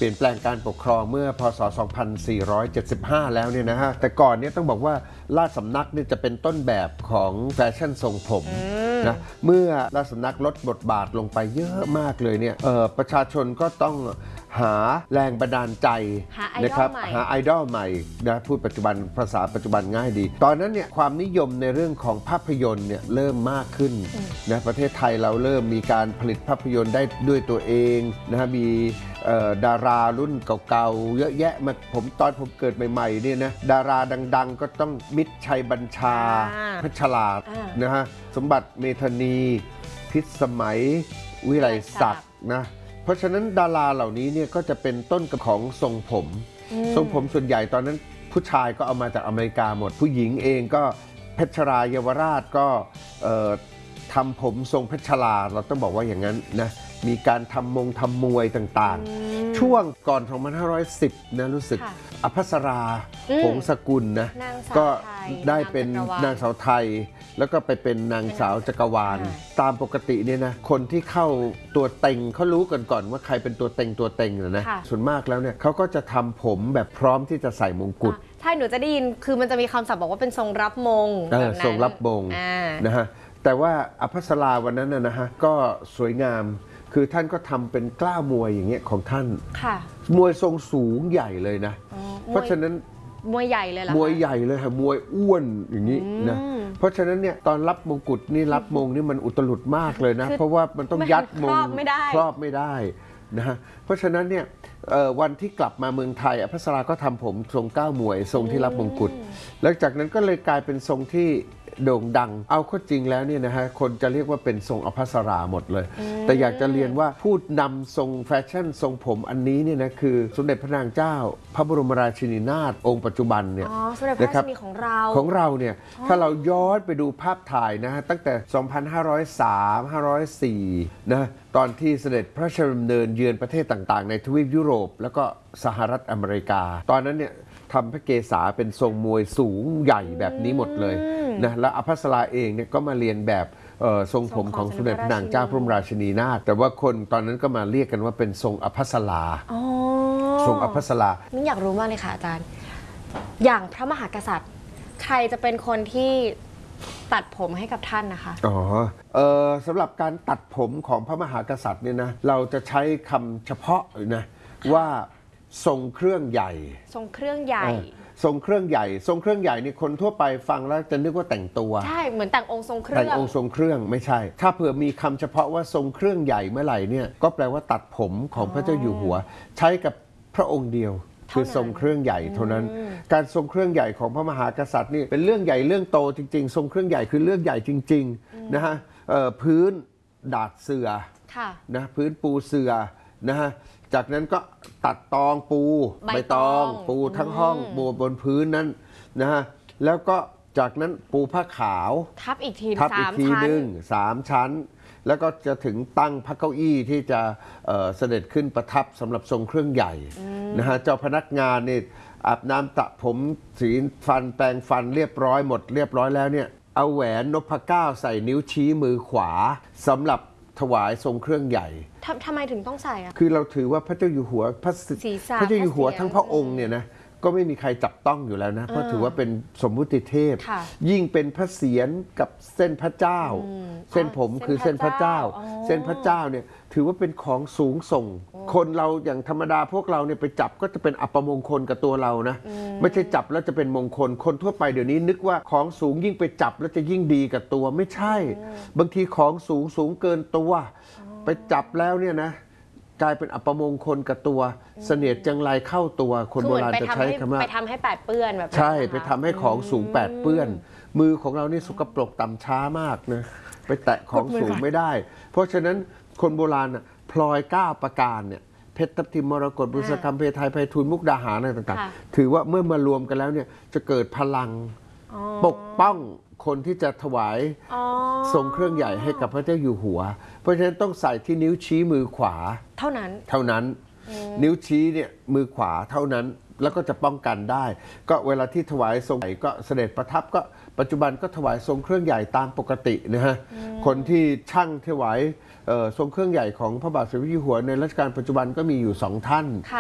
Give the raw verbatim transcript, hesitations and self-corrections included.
ปลี่ยนแปลงการปกครองเมื่อพศสองพันสี่ร้อยเจ็ดสิบห้าแล้วเนี่ยนะฮะแต่ก่อนเนี่ยต้องบอกว่าราชสำนักเนี่ยจะเป็นต้นแบบของแฟชั่นทรงผมนะเมื่อราชสำนักลดบทบาทลงไปเยอะมากเลยเนี่ยประชาชนก็ต้องหาแรงบันดาลใจนะครับหาไอดอลใหม่นะพูดปัจจุบันภาษาปัจจุบันง่ายดีตอนนั้นเนี่ยความนิยมในเรื่องของภาพยนตร์เนี่ยเริ่มมากขึ้นนะประเทศไทยเราเริ่มมีการผลิตภาพยนตร์ได้ด้วยตัวเองนะมีดารารุ่นเก่าๆเยอะแยะมาผมตอนผมเกิดใหม่ๆเนี่ยนะดาราดังๆก็ต้องมิตรชัยบัญชาเพชรฉลาดนะฮะสมบัติเมธานีพิษสมัยวิไลศักดิ์นะเพราะฉะนั้นดาราเหล่านี้เนี่ยก็จะเป็นต้นกำเนิดของทรงผมทรงผมส่วนใหญ่ตอนนั้นผู้ชายก็เอามาจากอเมริกาหมดผู้หญิงเองก็เพชรราเยาวราชก็ทำผมทรงเพชรราเราต้องบอกว่าอย่างนั้นนะมีการทำมงทำมวยต่างๆช่วงก่อนสองพันห้าร้อยสิบนะรู้สึกอภัสราผงสกุลนะก็ได้เป็นนางสาวไทยแล้วก็ไปเป็นนางสาวจักรวาลตามปกติเนี่ยนะคนที่เข้าตัวเต็งเขารู้กันก่อนว่าใครเป็นตัวเต็งตัวเต็งนะส่วนมากแล้วเนี่ยเขาก็จะทำผมแบบพร้อมที่จะใส่มงกุฎใช่หนูจะได้ยินคือมันจะมีคำศัพท์บอกว่าเป็นทรงรับมงแบบนั้นทรงรับมงนะฮะแต่ว่าอภัสราวันนั้นนะฮะก็สวยงามคือท่านก็ทำเป็นกล้ามวยอย่างเงี้ยของท่านมวยทรงสูงใหญ่เลยนะเพราะฉะนั้นมวยใหญ่เลยเหรอมวยใหญ่เลยค่ะมวยอ้วนอย่างนี้นะเพราะฉะนั้นเนี่ยตอนรับมงกุฎนี่รับมงนี่มันอุตลุดมากเลยนะเพราะว่ามันต้องยัดมงครอบไม่ได้ครอบไม่ได้นะฮะเพราะฉะนั้นเนี่ยวันที่กลับมาเมืองไทยอภัสราก็ทำผมทรงก้าวมวยทรงที่รับมงกุฎหลังจากนั้นก็เลยกลายเป็นทรงที่โด่งดังเอาเข้าจริงแล้วเนี่ยนะฮะคนจะเรียกว่าเป็นทรงอภัสราหมดเลยแต่อยากจะเรียนว่าผู้นำทรงแฟชั่นทรงผมอันนี้เนี่ยนะคือสมเด็จพระนางเจ้าพระบรมราชินีนาถองค์ปัจจุบันเนี่ยนะครับของเราของเราเนี่ยถ้าเราย้อนไปดูภาพถ่ายนะฮะตั้งแต่ สองพันห้าร้อยสาม ห้าร้อยสี่ นะตอนที่เสด็จพระราชดำเนินเยือนประเทศต่างๆในทวีปยุโรปแล้วก็สหรัฐอเมริกาตอนนั้นเนี่ยทำพระเกศาเป็นทรงมวยสูงใหญ่แบบนี้หมดเลยนะและอภัสราเองเนี่ยก็มาเรียนแบบทรงผมของสมเด็จพระนางเจ้าพระบรมราชินีนาถแต่ว่าคนตอนนั้นก็มาเรียกกันว่าเป็นทรงอภัสราทรงอภัสรานี่อยากรู้มากเลยค่ะอาจารย์อย่างพระมหากษัตริย์ใครจะเป็นคนที่ตัดผมให้กับท่านนะคะอ๋อเออสำหรับการตัดผมของพระมหากษัตริย์เนี่ยนะเราจะใช้คำเฉพาะเลยนะว่าทรงเครื่องใหญ่ทรงเครื่องใหญ่ทรงเครื่องใหญ่ทรงเครื่องใหญ่นี่คนทั่วไปฟังแล้วจะนึกว่าแต่งตัวใช่เหมือนแต่งองค์ทรงเครื่องแต่งองค์ทรงเครื่องไม่ใช่ถ้าเผื่อมีคำเฉพาะว่าทรงเครื่องใหญ่เมื่อไหร่เนี่ยก็แปลว่าตัดผมของพระเจ้าอยู่หัวใช้กับพระองค์เดียวคือทรงเครื่องใหญ่เท่านั้นการทรงเครื่องใหญ่ของพระมหากษัตริย์นี่เป็นเรื่องใหญ่เรื่องโตจริงๆทรงเครื่องใหญ่คือเรื่องใหญ่จริงๆนะฮะพื้นดาดเสื่อนะพื้นปูเสื่อนะฮะจากนั้นก็ตัดตองปูใบตองปูทั้งห้องปูบนพื้นนั้นนะฮะแล้วก็จากนั้นปูผ้าขาวทับอีกทีทับอีกทีหนึ่งสามชั้นแล้วก็จะถึงตั้งพระเก้าอี้ที่จะเสด็จขึ้นประทับสำหรับทรงเครื่องใหญ่นะฮะเจ้าพนักงานนี่อาบน้ำตะผมสีฟันแปรงฟันเรียบร้อยหมดเรียบร้อยแล้วเนี่ยเอาแหวนนพเก้าใส่นิ้วชี้มือขวาสำหรับถวายทรงเครื่องใหญ่ทำไมถึงต้องใส่อะคือเราถือว่าพระเจ้าอยู่หัวพระพระเจ้าอยู่หัวทั้งพระองค์เนี่ยนะก็ไม่มีใครจับต้องอยู่แล้วนะเพราะถือว่าเป็นสมมุติเทพยิ่งเป็นพระเศียรกับเส้นพระเจ้าเส้นผมคือเส้นพระเจ้าเส้นพระเจ้าเนี่ยถือว่าเป็นของสูงส่งคนเราอย่างธรรมดาพวกเราเนี่ยไปจับก็จะเป็นอัปมงคลกับตัวเรานะไม่ใช่จับแล้วจะเป็นมงคลคนทั่วไปเดี๋ยวนี้นึกว่าของสูงยิ่งไปจับแล้วจะยิ่งดีกับตัวไม่ใช่บางทีของสูงสูงเกินตัวไปจับแล้วเนี่ยนะกลายเป็นอัปมงคลกับตัวเสนียดจังไรเข้าตัวคนโบราณจะใช้คำว่าไปทำให้แปดเปื้อนแบบใช่ไปทำให้ของสูงแปดเปื้อนมือของเรานี่สกปรกต่ำช้ามากนะไปแตะของสูงไม่ได้เพราะฉะนั้นคนโบราณพลอยเก้าประการเนี่ยเพชรทับทิมมรกตบุษกรรมเพทายไพฑูรย์มุกดาหารอะไรต่างๆถือว่าเมื่อมารวมกันแล้วเนี่ยจะเกิดพลังปกป้องคนที่จะถวายทรงเครื่องใหญ่ให้กับพระเจ้าอยู่หัวเพราะฉะนั้นต้องใส่ที่นิ้วชี้มือขวาเท่านั้นเท่านั้นนิ้วชี้เนี่ยมือขวาเท่านั้นแล้วก็จะป้องกันได้ก็เวลาที่ถวายทรงใหญ่ก็เสด็จประทับก็ปัจจุบันก็ถวายทรงเครื่องใหญ่ตามปกตินะฮะคนที่ช่างถวายทรงเครื่องใหญ่ของพระบาทสมเด็จพระเจ้าอยู่หัวในรัชกาลปัจจุบันก็มีอยู่สองท่าน